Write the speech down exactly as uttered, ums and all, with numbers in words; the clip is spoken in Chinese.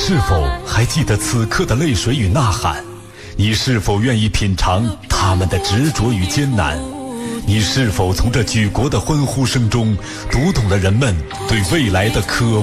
是否还记得此刻的泪水与呐喊？你是否愿意品尝他们的执着与艰难？你是否从这举国的欢呼声中读懂了人们对未来的渴望